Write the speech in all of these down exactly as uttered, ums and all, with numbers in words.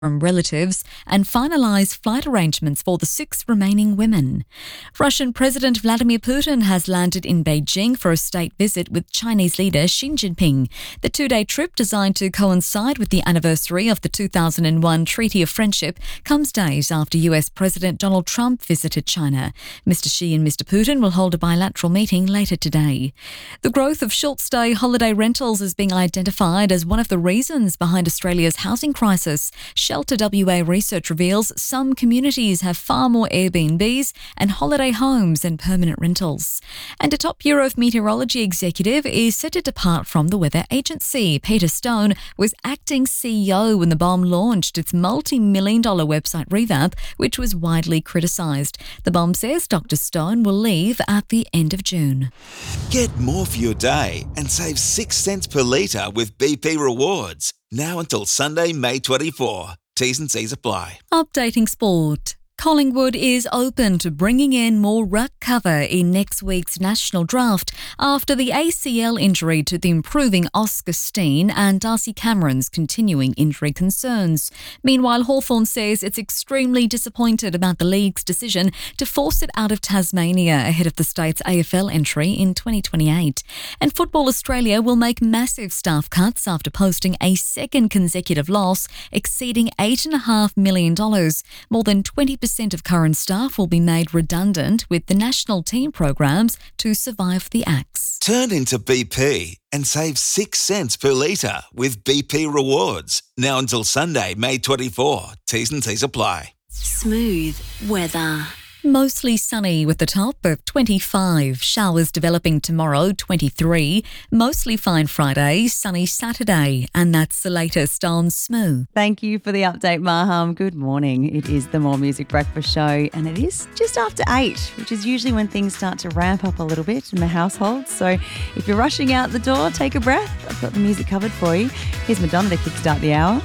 from relatives and finalise flight arrangements for the six remaining women. Russian President Vladimir Putin has landed in Beijing for a state visit with Chinese leader Xi Jinping. The two-day trip, designed to coincide with the anniversary of the two thousand one Treaty of Friendship, comes days after U S President Donald Trump visited China. Mister Xi and Mister Putin will hold a bilateral meeting later today. The growth of short-stay holiday rentals is being identified as one of the reasons behind Australia's housing crisis. Shelter W A research reveals some communities have far more Airbnbs and holiday homes than permanent rentals. And a top Bureau of Meteorology executive is set to depart from the weather agency. Peter Stone was acting C E O when the B O M launched its multi-million dollar website revamp, which was widely criticised. The B O M says Doctor Stone will leave at the end of June. Get more for your day and save six cents per litre with B P Rewards. Now until Sunday, May twenty-fourth. T's and C's apply. Updating sport. Collingwood is open to bringing in more ruck cover in next week's national draft after the A C L injury to the improving Oscar Steen and Darcy Cameron's continuing injury concerns. Meanwhile, Hawthorn says it's extremely disappointed about the league's decision to force it out of Tasmania ahead of the state's A F L entry in twenty twenty-eight. And Football Australia will make massive staff cuts after posting a second consecutive loss exceeding eight point five million dollars. More than twenty percent of current staff will be made redundant, with the national team programs to survive the axe. Turn into B P and save six cents per litre with B P Rewards. Now until Sunday, May twenty-fourth. T's and C's apply. Smooth weather. Mostly sunny with a top of twenty-five. Showers developing tomorrow, twenty-three. Mostly fine Friday, sunny Saturday. And that's the latest on Smooth. Thank you for the update, Maham. Good morning. It is the More Music Breakfast Show, and it is just after eight, which is usually when things start to ramp up a little bit in the household. So if you're rushing out the door, take a breath. I've got the music covered for you. Here's Madonna to kickstart the hour.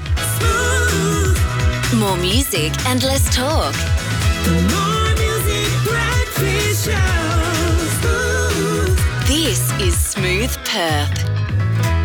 Smooth. More music and less talk. This is Smooth Perth.